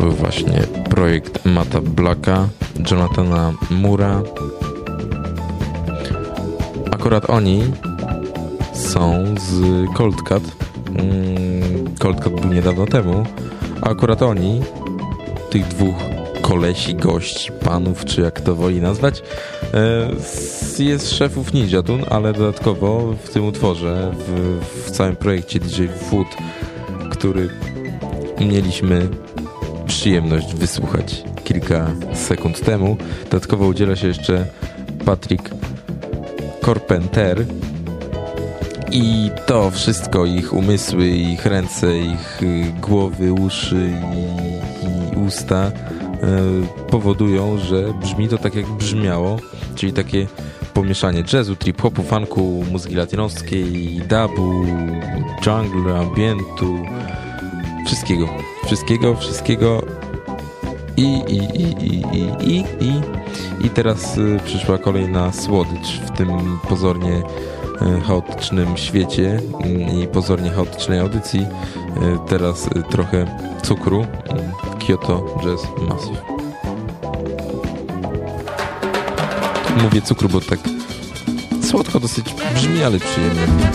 był właśnie projekt Matta Blacka, Jonathana Mura. Akurat oni są z Cold Cut. Cold Cut był niedawno temu, a akurat oni, tych dwóch kolesi, gości, panów, czy jak to woli nazwać, jest szefów Ninja Tune, ale dodatkowo w tym utworze, w całym projekcie DJ Food, który mieliśmy przyjemność wysłuchać kilka sekund temu, dodatkowo udziela się jeszcze Patrick Carpenter. I to wszystko, ich umysły, ich ręce, ich głowy, uszy i usta powodują, że brzmi to tak jak brzmiało, czyli takie pomieszanie jazzu, trip-hopu, funku, muzyki latynoskiej, dubu, jungle, ambientu, wszystkiego i teraz przyszła kolejna słodycz w tym pozornie chaotycznym świecie i pozornie chaotycznej audycji. Teraz trochę cukru. Kyoto Jazz Massive. Mówię cukru, bo tak słodko dosyć brzmi, ale przyjemnie.